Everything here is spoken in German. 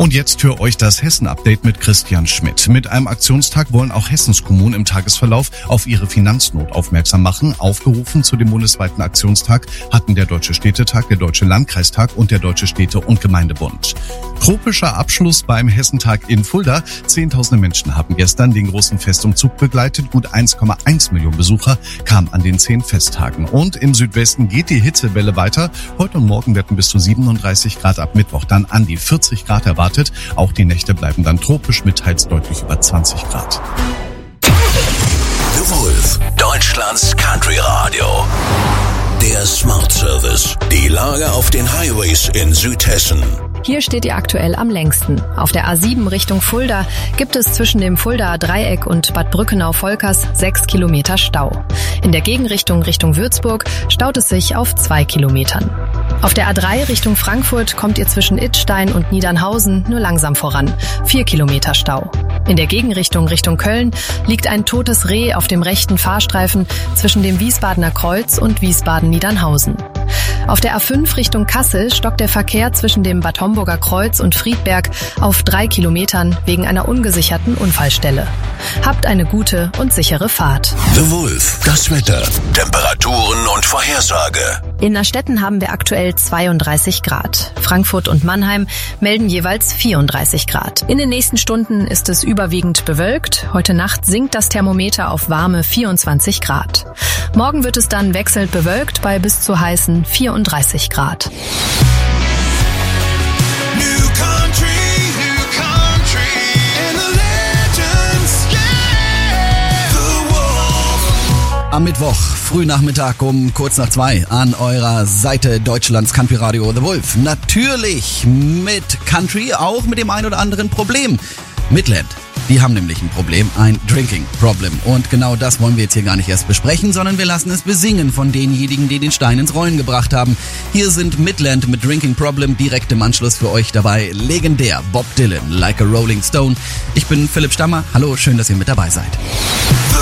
Und jetzt für euch das Hessen-Update mit Christian Schmidt. Mit einem Aktionstag wollen auch Hessens Kommunen im Tagesverlauf auf ihre Finanznot aufmerksam machen. Aufgerufen zu dem bundesweiten Aktionstag hatten der Deutsche Städtetag, der Deutsche Landkreistag und der Deutsche Städte- und Gemeindebund. Tropischer Abschluss beim Hessentag in Fulda. Zehntausende Menschen haben gestern den großen Festumzug begleitet. Gut 1,1 Millionen Besucher kamen an den 10 Festtagen. Und im Südwesten geht die Hitzewelle weiter. Heute und morgen werden bis zu 37 Grad, ab Mittwoch dann an die 40 Grad erwartet. Auch die Nächte bleiben dann tropisch mit teils deutlich über 20 Grad. The Wolf, Deutschlands Country Radio. Der Smart Service. Die Lage auf den Highways in Südhessen. Hier steht ihr aktuell am längsten. Auf der A7 Richtung Fulda gibt es zwischen dem Fuldaer Dreieck und Bad Brückenau-Volkers 6 Kilometer Stau. In der Gegenrichtung Richtung Würzburg staut es sich auf 2 Kilometern. Auf der A3 Richtung Frankfurt kommt ihr zwischen Idstein und Niedernhausen nur langsam voran. 4 Kilometer Stau. In der Gegenrichtung Richtung Köln liegt ein totes Reh auf dem rechten Fahrstreifen zwischen dem Wiesbadener Kreuz und Wiesbaden-Niedernhausen. Auf der A5 Richtung Kassel stockt der Verkehr zwischen dem Bad Homburger Kreuz und Friedberg auf 3 Kilometern wegen einer ungesicherten Unfallstelle. Habt eine gute und sichere Fahrt. The Wolf, das Wetter, Temperaturen und Vorhersage. In Nastetten haben wir aktuell 32 Grad. Frankfurt und Mannheim melden jeweils 34 Grad. In den nächsten Stunden ist es überwiegend bewölkt. Heute Nacht sinkt das Thermometer auf warme 24 Grad. Morgen wird es dann wechselnd bewölkt bei bis zu heißen 34 Grad. Am Mittwoch, Frühnachmittag um kurz nach 2 an eurer Seite Deutschlands Country Radio The Wolf. Natürlich mit Country, auch mit dem ein oder anderen Problem. Midland, die haben nämlich ein Problem, ein Drinking Problem. Und genau das wollen wir jetzt hier gar nicht erst besprechen, sondern wir lassen es besingen von denjenigen, die den Stein ins Rollen gebracht haben. Hier sind Midland mit Drinking Problem, direkt im Anschluss für euch dabei legendär Bob Dylan, Like a Rolling Stone. Ich bin Philipp Stammer, hallo, schön, dass ihr mit dabei seid.